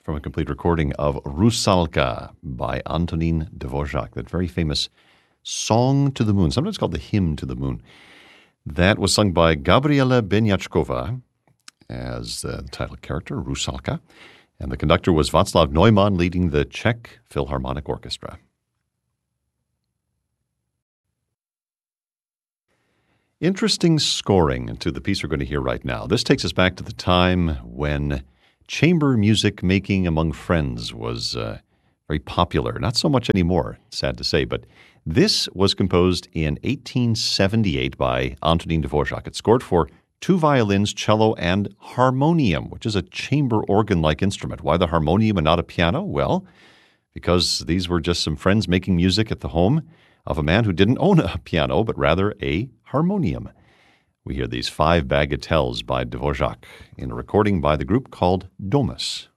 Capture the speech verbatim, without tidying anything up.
from a complete recording of Rusalka by Antonin Dvorak, that very famous Song to the Moon, sometimes called the Hymn to the Moon. That was sung by Gabriela Benyachkova as the title character, Rusalka, and the conductor was Václav Neumann, leading the Czech Philharmonic Orchestra. Interesting scoring to the piece we're going to hear right now. This takes us back to the time when chamber music making among friends was uh, very popular. Not so much anymore, sad to say, but this was composed in eighteen seventy-eight by Antonin Dvorak. It's scored for two violins, cello, and harmonium, which is a chamber organ-like instrument. Why the harmonium and not a piano? Well, because these were just some friends making music at the home of a man who didn't own a piano, but rather a harmonium. We hear these five bagatelles by Dvorak in a recording by the group called Domus.